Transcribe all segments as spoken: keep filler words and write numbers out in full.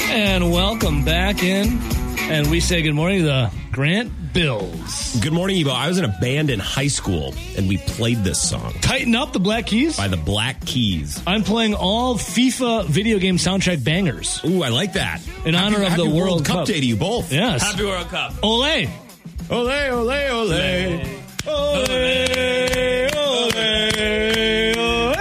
And welcome back in. And we say good morning to the Grant Bills. Good morning, Evo. I was in a band in high school, and we played this song. Tighten Up, the Black Keys? By the Black Keys. I'm playing all FIFA video game soundtrack bangers. Ooh, I like that. In happy, honor of happy the World, World Cup. Cup Day to you both. Yes. Happy World Cup. Ole. Ole, ole, ole. Ole, ole, ole,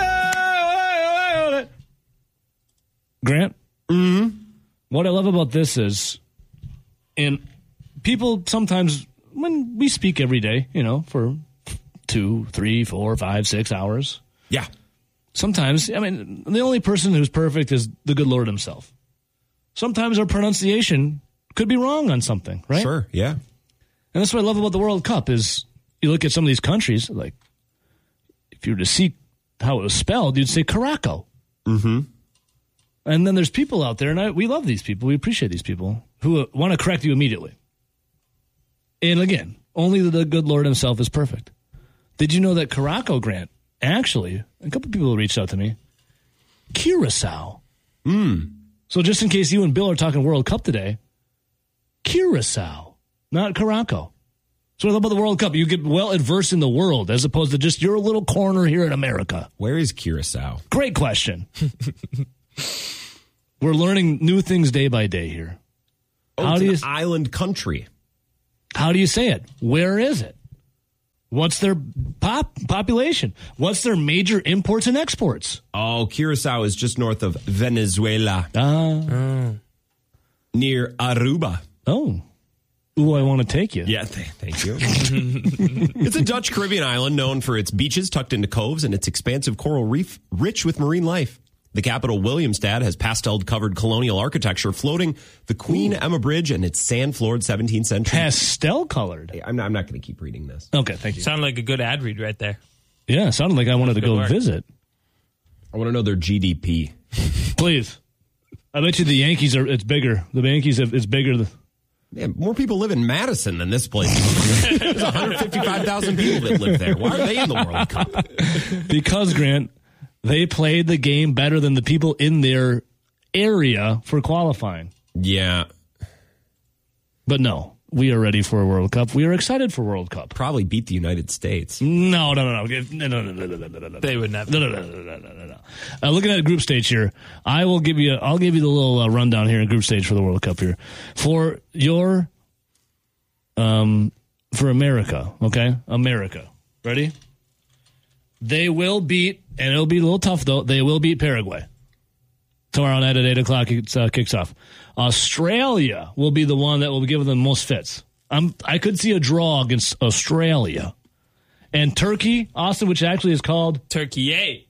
ole. Grant? Mm-hmm. What I love about this is, and people sometimes, when we speak every day, you know, for two, three, four, five, six hours. Yeah. Sometimes, I mean, the only person who's perfect is the good Lord himself. Sometimes our pronunciation could be wrong on something, right? Sure, yeah. And that's what I love about the World Cup is you look at some of these countries, like, if you were to see how it was spelled, you'd say Caraco. Mm-hmm. And then there's people out there, and I, we love these people. We appreciate these people who uh, want to correct you immediately. And again, only the good Lord himself is perfect. Did you know that Caraco, Grant, actually, a couple people reached out to me, Curacao. Mm. So just in case you and Bill are talking World Cup today, Curacao, not Caraco. So what about the World Cup? You get well adversed in the world as opposed to just your little corner here in America. Where is Curacao? Great question. We're learning new things day by day here. Oh, how it's do you an island country. How do you say it? Where is it? What's their pop population? What's their major imports and exports? Oh, Curacao is just north of Venezuela. Ah. Uh, near Aruba. Oh. Ooh, I want to take you. Yeah, th- thank you. It's a Dutch Caribbean island known for its beaches tucked into coves and its expansive coral reef rich with marine life. The capital, Williamstad, has pastel-covered colonial architecture floating the Queen Ooh. Emma Bridge and its sand-floored seventeenth century. Pastel-colored? Hey, I'm not, I'm not going to keep reading this. Okay, thank you. Sounded like a good ad read right there. Yeah, it sounded like I wanted to go work. visit. I want to know their G D P. Please. I bet you the Yankees are, it's bigger. The Yankees, have, it's bigger. Than, Man, more people live in Madison than this place. There's one hundred fifty-five thousand people that live there. Why are they in the World Cup? Because, Grant, they played the game better than the people in their area for qualifying. Yeah. But no, we are ready for a World Cup. We are excited for World Cup. Probably beat the United States. No, no, no, no. No, no, no, no, no, no, no. They would never. No, no, no, no, no, no, no. Uh, looking at group stage here, I will give you, I'll give you the little uh, rundown here in group stage for the World Cup here. For your, um, for America, okay? America. Ready? They will beat, and it'll be a little tough, though, they will beat Paraguay. Tomorrow night at eight o'clock, it uh, kicks off. Australia will be the one that will be giving them most fits. I'm, I could see a draw against Australia. And Turkey, Austin, which actually is called Turkey eight.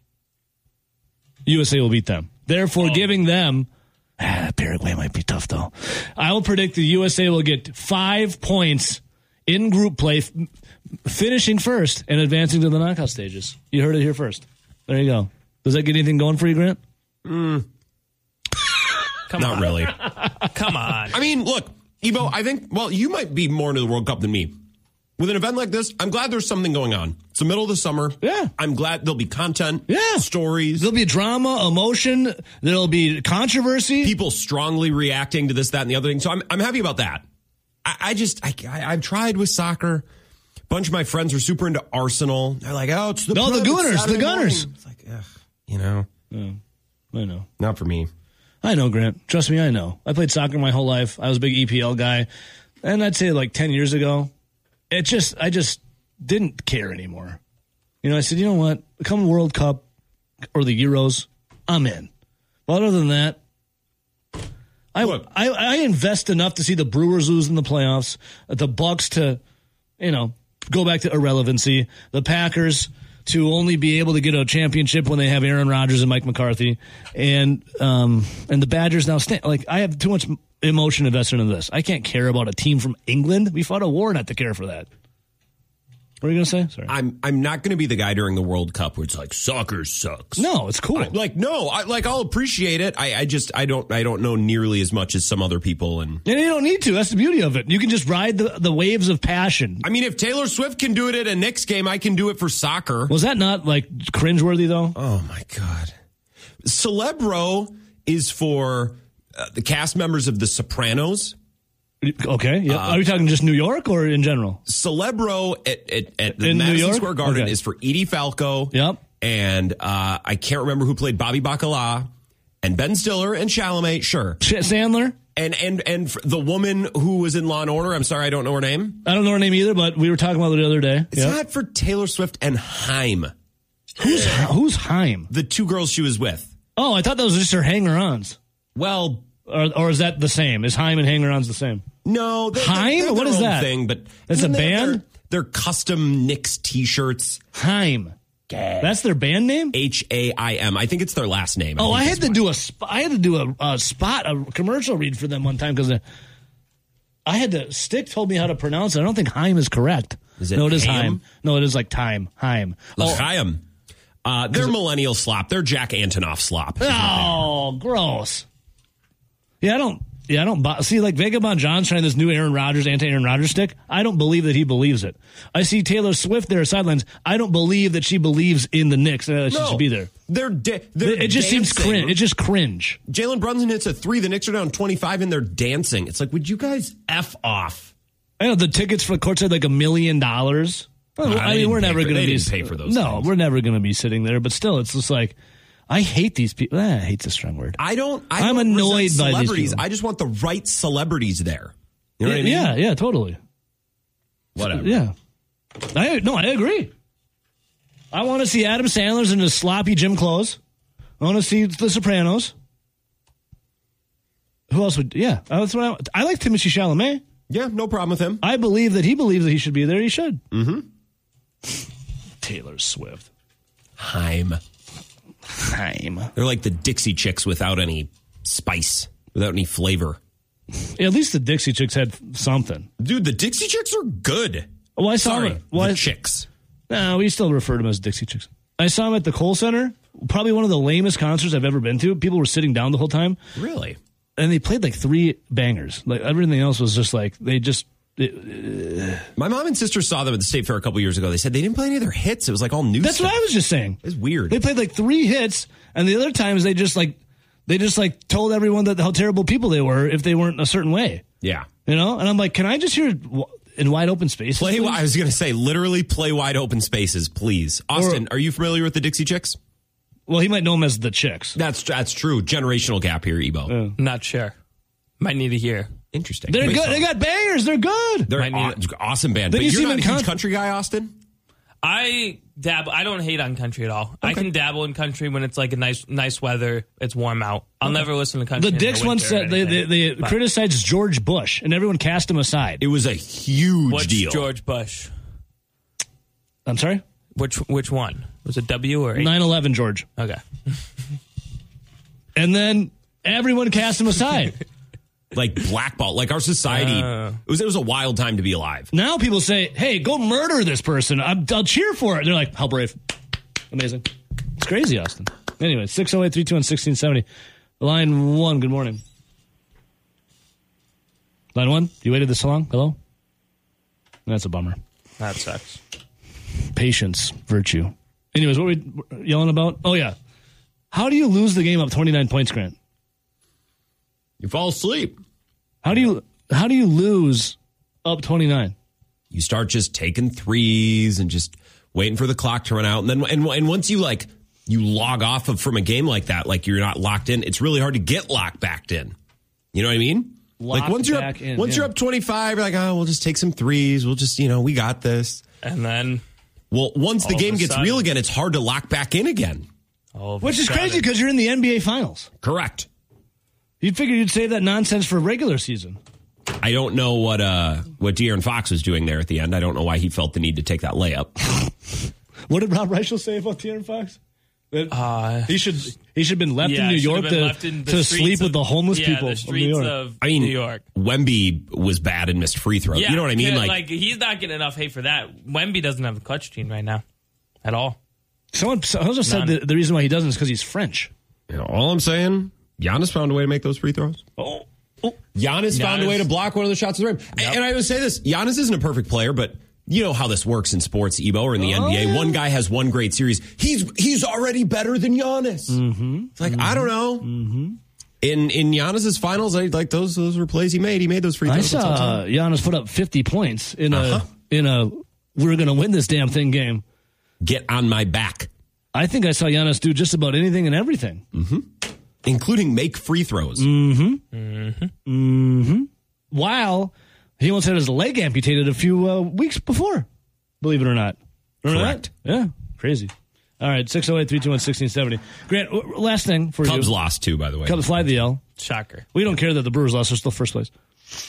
U S A will beat them. Therefore, oh. giving them, ah, Paraguay might be tough, though. I will predict the U S A will get five points in group play, f- finishing first and advancing to the knockout stages. You heard it here first. There you go. Does that get anything going for you, Grant? Mm. Come Not on. really. Come on. I mean, look, Evo, I think, well, you might be more into the World Cup than me. With an event like this, I'm glad there's something going on. It's the middle of the summer. Yeah. I'm glad there'll be content. Yeah. Stories. There'll be drama, emotion. There'll be controversy. People strongly reacting to this, that, and the other thing. So I'm I'm happy about that. I, I just, I, I, I've tried with soccer. A bunch of my friends are super into Arsenal. They're like, oh, it's the No, the Prem, it's Gunners, Saturday the Gunners. morning. It's like, ugh, you know. Yeah, I know. Not for me. I know, Grant. Trust me, I know. I played soccer my whole life. I was a big E P L guy. And I'd say like ten years ago, it just, I just didn't care anymore. You know, I said, you know what? Come World Cup or the Euros, I'm in. But other than that, I, Look. I I invest enough to see the Brewers lose in the playoffs, the Bucks to, you know, go back to irrelevancy, the Packers to only be able to get a championship when they have Aaron Rodgers and Mike McCarthy, and um and the Badgers now stand. Like, I have too much emotion invested into this. I can't care about a team from England. We fought a war not to care for that. What are you going to say? Sorry. I'm I'm not going to be the guy during the World Cup where it's like soccer sucks. No, it's cool. I, like no, I, like I'll appreciate it. I, I just I don't I don't know nearly as much as some other people. And And you don't need to. That's the beauty of it. You can just ride the, the waves of passion. I mean, if Taylor Swift can do it at a Knicks game, I can do it for soccer. Was that not like cringeworthy though? Oh my God, Celebro is for uh, the cast members of The Sopranos. Okay. Yeah. Uh, Are we talking just New York or in general? Celebro at, at, at the In New Madison York? Square Garden Okay. is for Edie Falco. Yep. And uh, I can't remember who played Bobby Bacala. And Ben Stiller and Chalamet, sure. Sh- Sandler? And and and the woman who was in Law and Order, I'm sorry, I don't know her name. I don't know her name either, but we were talking about it the other day. It's Yep. not for Taylor Swift and Haim, Who's who's Haim? the two girls she was with. Oh, I thought that was just her hanger-ons. Well, Or, or is that the same? Is Haim and hanger-ons the same? no. They're, Haim? They're What their is own that? Thing, but That's a isn't that band? Their, they're custom Knicks T-shirts. Haim. That's their band name? H A I M. I think it's their last name. Oh, think I had that's to why. do a sp- I had to do a, a spot a commercial read for them one time because I had to Stick told me how to pronounce it. I don't think Haim is correct. Is it no, it is Haim? Haim. No, it is like time. Haim. Oh, L'chaim. Uh, they're millennial slop. They're Jack Antonoff slop. oh, gross. Yeah, I don't. Yeah, I don't buy, see like Vagabond John's trying this new Aaron Rodgers anti-Aaron Rodgers stick. I don't believe that he believes it. I see Taylor Swift there sidelines. I don't believe that she believes in the Knicks and that she No, should be there. They're, da- they're It just seems dancing. cringe. It just cringe. Jalen Brunson hits a three. The Knicks are down twenty-five and they're dancing. It's like, would you guys F off? I know the tickets for the courts are like a million dollars. Well, Nah, I they mean, we're didn't pay never for- going to they be didn't pay for those No, things. we're never going to be sitting there. But still, it's just like I hate these people. Eh, I hate's a strong word. I don't. I I'm don't annoyed resent by these celebrities. people. I just want the right celebrities there. You know what I mean? Yeah, yeah, totally. Whatever. Yeah, I no, I agree. I want to see Adam Sandler's in his sloppy gym clothes. I want to see The Sopranos. Who else would? Yeah, that's what I, I like. Timothée Chalamet. Yeah, no problem with him. I believe that he believes that he should be there. He should. Mm-hmm. Taylor Swift. Haim. Haim. They're like the Dixie Chicks without any spice, without any flavor. Yeah, at least the Dixie Chicks had something. Dude, the Dixie Chicks are good. Well, I saw Sorry, them. Well, the I- Chicks. No, we still refer to them as Dixie Chicks. I saw them at the Kohl Center. Probably one of the lamest concerts I've ever been to. People were sitting down the whole time. Really? And they played like three bangers. Like everything else was just like, they just. It, My mom and sister saw them at the State Fair a couple years ago. They said they didn't play any of their hits. It was like all new that's stuff. what I was just saying. It's weird. They played like three hits, and the other times they just like, they just like told everyone that how terrible people they were if they weren't a certain way. Yeah. You know? And I'm like, can I just hear w- in wide open spaces? Play. please? I was going to say, literally play wide open spaces, please. Austin, are you familiar with the Dixie Chicks? Well, he might know them as the Chicks. That's that's true. Generational gap here, Ebo. Not sure. Might need to hear. Interesting. They're Makes good. They sense. got bangers. They're good. They're Might aw- need awesome band. Then But you see you're them not a in huge con- country guy, Austin? I dabble. I don't hate on country at all. I can dabble in country when it's like a nice, nice weather. It's warm out. I'll never listen to country. The in Dicks the once winter or said they, they, anything. they But criticized George Bush, and everyone cast him aside. It was a huge What's deal. George Bush? I'm sorry? Which which one was it? W or eight? nine eleven George. Okay. And then everyone cast him aside. Like blackball. Like our society. Uh. it was it was a wild time to be alive. Now people say, hey, go murder this person. I'm, I'll cheer for it. They're like, how brave. Amazing. It's crazy, Austin. Anyway, six oh eight, three two one, one six seven oh. Line one, good morning. Line one, you waited this long? Hello? That's a bummer. That sucks. Patience, virtue. Anyways, what were we yelling about? Oh, yeah. How do you lose the game up twenty-nine points, Grant? You fall asleep. How do you how do you lose up twenty-nine? You start just taking threes and just waiting for the clock to run out. And then and, and once you like you log off of from a game like that, like you're not locked in, it's really hard to get locked back in. You know what I mean? Locked like once you're back up, in, once yeah. you're up twenty-five, you're like, oh, we'll just take some threes. We'll just, you know, we got this. And then Well, once the All of game a gets sudden- real again, it's hard to lock back in again. all of a Which is sudden- crazy because you're in the N B A Finals. Correct. You'd figure you'd save that nonsense for regular season. I don't know what uh what De'Aaron Fox was doing there at the end. I don't know why he felt the need to take that layup. What did Rob Reichel say about De'Aaron Fox? That Uh, he should he should have been left yeah, in New should have York been to, left in the to streets sleep with of- the homeless yeah, people the of New streets York. of I mean, New York. Wemby was bad and missed free throws. Yeah, you know what I mean? yeah, Like, like he's not getting enough hate for that. Wemby doesn't have a clutch team right now, at all. Someone, someone also said None. that the reason why he doesn't is because he's French. you know, all I'm saying, Giannis found a way to make those free throws. Oh, oh. Giannis, found a way to block one of the shots at the rim. Yep. And I would say this, Giannis isn't a perfect player, but you know how this works in sports, Ebo, or in the Oh, N B A. yeah. One guy has one great series. He's he's already better than Giannis. Mm-hmm. It's like, mm-hmm. I don't know. Mm-hmm. In in Giannis's finals, I like those. Those were plays he made. He made those free throws. I saw Giannis put up fifty points in uh-huh. a in a we're going to win this damn thing game. Get on my back. I think I saw Giannis do just about anything and everything, mm-hmm. including make free throws. Mm-hmm. Mm-hmm. Mm-hmm. While he once had his leg amputated a few uh, weeks before, believe it or not. Remember Correct. That? Yeah, crazy. All right, six oh eight, three two one, one six seven oh. Grant, last thing for Cubs you. Cubs lost, too, by the way. Cubs fly the L. Shocker. We don't care that the Brewers lost. They're still first place.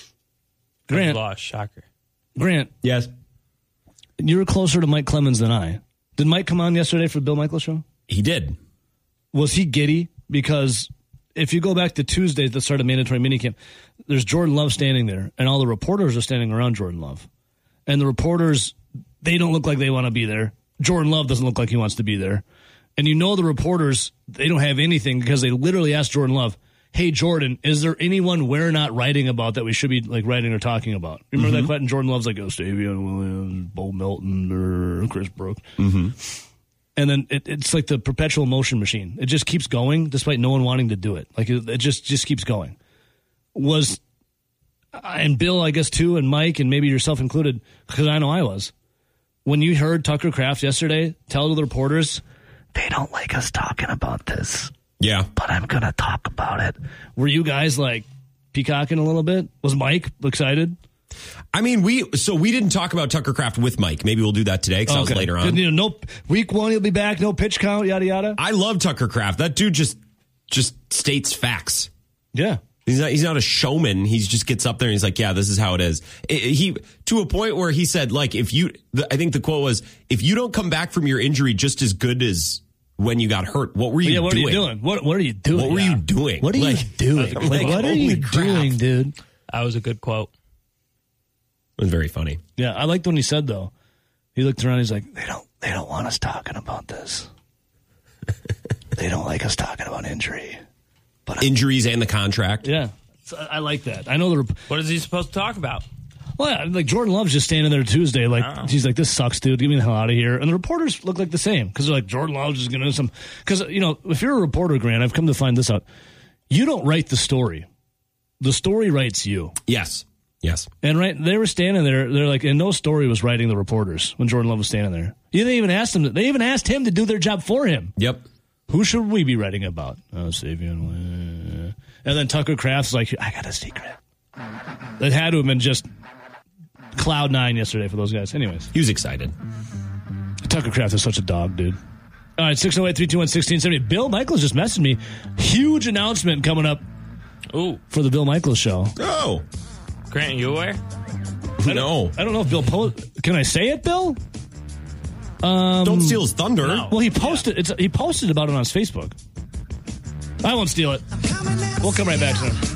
Grant. Cubs lost. Shocker. Grant. Yes. You're closer to Mike Clemens than I. Did Mike come on yesterday for the Bill Michaels show? He did. Was he giddy? Because if you go back to Tuesday at the start of mandatory minicamp, there's Jordan Love standing there, and all the reporters are standing around Jordan Love. And the reporters, they don't look like they want to be there. Jordan Love doesn't look like he wants to be there. And you know the reporters, they don't have anything because they literally asked Jordan Love, hey, Jordan, is there anyone we're not writing about that we should be like writing or talking about? Remember mm-hmm. that question? Jordan Love's like, oh, Stavion Williams, Bo Melton, or Chris Brooks. Mm-hmm. And then it, it's like the perpetual motion machine. It just keeps going despite no one wanting to do it. Like it, it just, just keeps going. Was, and Bill, I guess, too, and Mike, and maybe yourself included, because I know I was. When you heard Tucker Kraft yesterday tell the reporters, they don't like us talking about this. Yeah. But I'm going to talk about it. Were you guys like peacocking a little bit? Was Mike excited? I mean, we so we didn't talk about Tucker Kraft with Mike. Maybe we'll do that today because okay. that was later on. You know, no, week one, he'll be back. No pitch count, yada, yada. I love Tucker Kraft. That dude just just states facts. Yeah. He's not, he's not a showman. He just gets up there and he's like, yeah, this is how it is. It, he to a point where he said, like, if you, the, I think the quote was, if you don't come back from your injury just as good as when you got hurt, what were you yeah, what doing? What are you doing? What, what are you doing? What were yeah. you doing? What are like, you doing? Like, like, what are you crap. doing, dude? That was a good quote. It was very funny. Yeah, I liked when he said, though. He looked around, he's like, they don't, they don't want us talking about this. They don't like us talking about injury. But Injuries and the contract. Yeah. I like that. I know the. Rep- what is he supposed to talk about? Well, yeah, like Jordan Love's just standing there Tuesday, like oh. he's like, "This sucks, dude. Get me the hell out of here." And the reporters look like the same because they're like, "Jordan Love's just going to do some." Because you know, if you're a reporter, Grant, I've come to find this out. You don't write the story; the story writes you. Yes, yes. And right, they were standing there. They're like, and no story was writing the reporters when Jordan Love was standing there. You didn't even ask them. To, they even asked him to do their job for him. Yep. Who should we be writing about? Oh, Savion. And then Tucker Kraft's like, I got a secret. It had to have been just cloud nine yesterday for those guys. Anyways. He was excited. Tucker Kraft is such a dog, dude. All right, six oh eight, three two one, one six seven oh. Bill Michaels just messaged me. Huge announcement coming up Ooh. for the Bill Michaels show. Oh. Grant, you aware? I no. I don't know if Bill... Po- Can I say it, Bill? Um, don't steal his thunder. No. Well, he posted, yeah. it's, he posted about it on his Facebook. I won't steal it. We'll come right back soon.